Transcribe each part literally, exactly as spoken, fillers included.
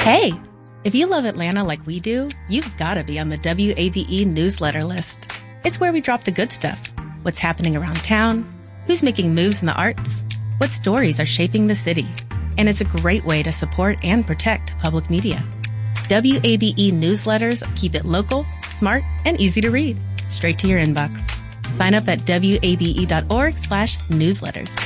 Hey, if you love Atlanta like we do, you've got to be on the W A B E newsletter list. It's where we drop the good stuff. What's happening around town, who's making moves in the arts, what stories are shaping the city. And it's a great way to support and protect public media. W A B E newsletters keep it local, smart, and easy to read, straight to your inbox. Sign up at W A B E dot org slash newsletters.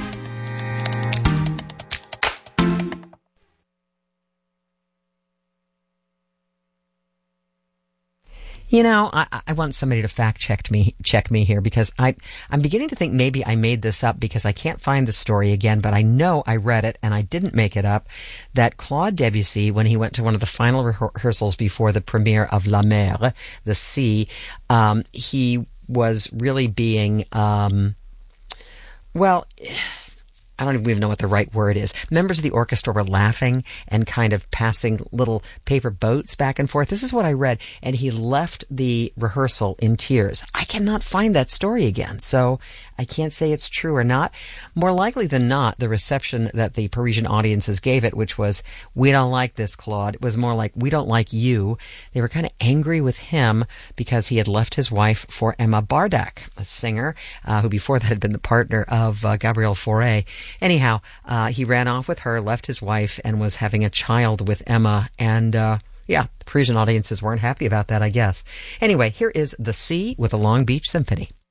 You know, I, I want somebody to fact check me, check me here because I, I'm beginning to think maybe I made this up because I can't find the story again, but I know I read it and I didn't make it up, that Claude Debussy, when he went to one of the final rehearsals before the premiere of La Mer, the Sea, um, he was really being, um, well, I don't even know what the right word is. Members of the orchestra were laughing and kind of passing little paper boats back and forth. This is what I read. And he left the rehearsal in tears. I cannot find that story again, so I can't say it's true or not. More likely than not, the reception that the Parisian audiences gave it, which was, we don't like this, Claude, it was more like, we don't like you. They were kind of angry with him because he had left his wife for Emma Bardak, a singer uh, who before that had been the partner of uh, Gabrielle Fauré. Anyhow, uh, he ran off with her, left his wife, and was having a child with Emma. And, uh, yeah, the Parisian audiences weren't happy about that, I guess. Anyway, here is The Sea with the Long Beach Symphony.